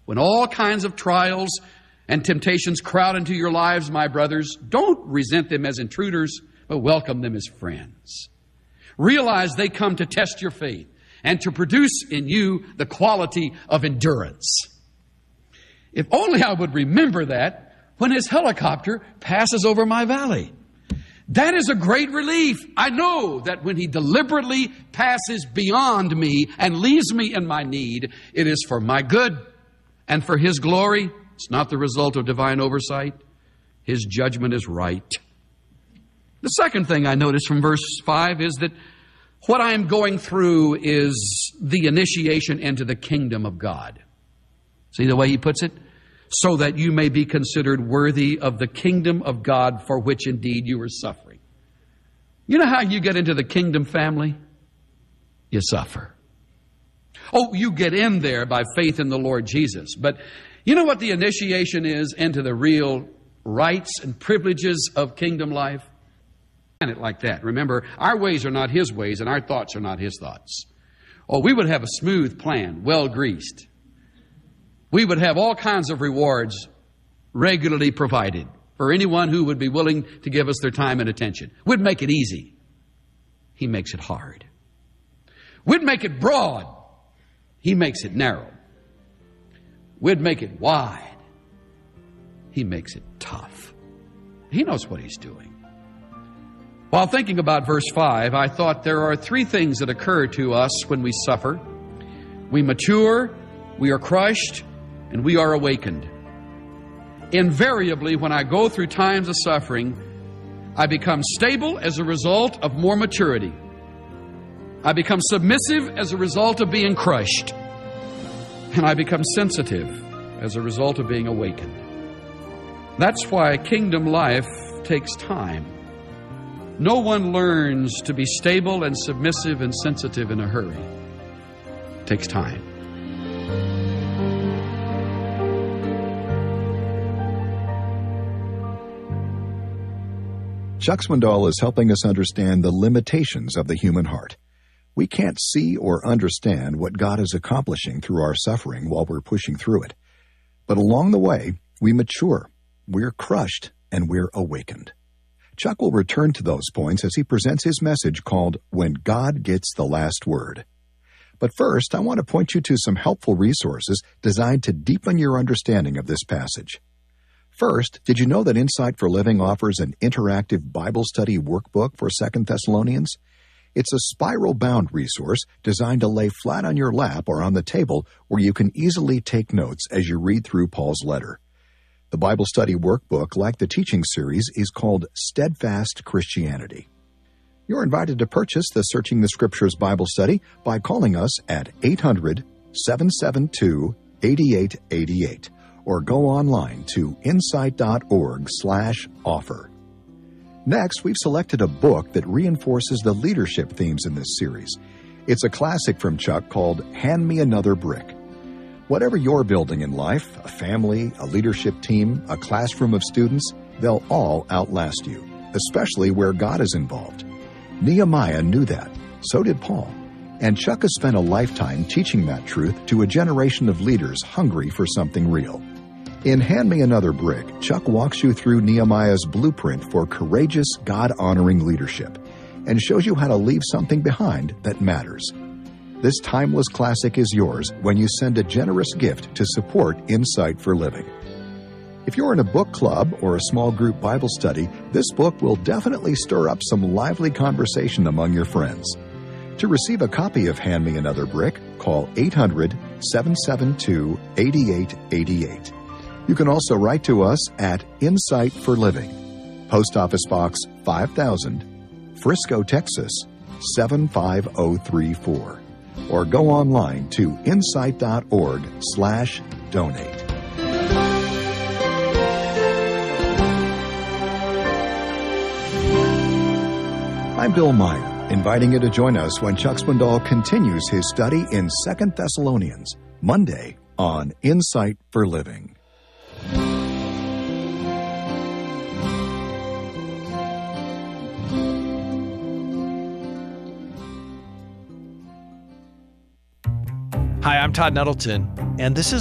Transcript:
When all kinds of trials and temptations crowd into your lives, my brothers, don't resent them as intruders, but welcome them as friends. Realize they come to test your faith and to produce in you the quality of endurance. If only I would remember that when his helicopter passes over my valley. That is a great relief. I know that when he deliberately passes beyond me and leaves me in my need, it is for my good and for his glory. It's not the result of divine oversight. His judgment is right. The second thing I notice from verse 5 is that what I am going through is the initiation into the kingdom of God. See the way he puts it? So that you may be considered worthy of the kingdom of God for which indeed you are suffering. You know how you get into the kingdom family? You suffer. Oh, you get in there by faith in the Lord Jesus. But you know what the initiation is into the real rights and privileges of kingdom life? It like that. Remember, our ways are not his ways and our thoughts are not his thoughts. Oh, we would have a smooth plan, well greased. We would have all kinds of rewards regularly provided for anyone who would be willing to give us their time and attention. We'd make it easy. He makes it hard. We'd make it broad. He makes it narrow. We'd make it wide. He makes it tough. He knows what he's doing. While thinking about verse 5, I thought there are three things that occur to us when we suffer. We mature, we are crushed, and we are awakened. Invariably, when I go through times of suffering, I become stable as a result of more maturity. I become submissive as a result of being crushed. And I become sensitive as a result of being awakened. That's why kingdom life takes time. No one learns to be stable and submissive and sensitive in a hurry. It takes time. Chuck Swindoll is helping us understand the limitations of the human heart. We can't see or understand what God is accomplishing through our suffering while we're pushing through it. But along the way, we mature, we're crushed, and we're awakened. Chuck will return to those points as he presents his message called When God Gets the Last Word. But first, I want to point you to some helpful resources designed to deepen your understanding of this passage. First, did you know that Insight for Living offers an interactive Bible study workbook for 2 Thessalonians? It's a spiral-bound resource designed to lay flat on your lap or on the table where you can easily take notes as you read through Paul's letter. The Bible study workbook, like the teaching series, is called Steadfast Christianity. You're invited to purchase the Searching the Scriptures Bible study by calling us at 800-772-8888 or go online to insight.org/offer. Next, we've selected a book that reinforces the leadership themes in this series. It's a classic from Chuck called Hand Me Another Brick. Whatever you're building in life, a family, a leadership team, a classroom of students, they'll all outlast you, especially where God is involved. Nehemiah knew that. So did Paul. And Chuck has spent a lifetime teaching that truth to a generation of leaders hungry for something real. In Hand Me Another Brick, Chuck walks you through Nehemiah's blueprint for courageous, God-honoring leadership and shows you how to leave something behind that matters. This timeless classic is yours when you send a generous gift to support Insight for Living. If you're in a book club or a small group Bible study, this book will definitely stir up some lively conversation among your friends. To receive a copy of Hand Me Another Brick, call 800-772-8888. You can also write to us at Insight for Living, Post Office Box 5000, Frisco, Texas 75034. Or go online to insight.org/donate. I'm Bill Meyer, inviting you to join us when Chuck Swindoll continues his study in 2 Thessalonians, Monday on Insight for Living. Hi, I'm Todd Nettleton, and this is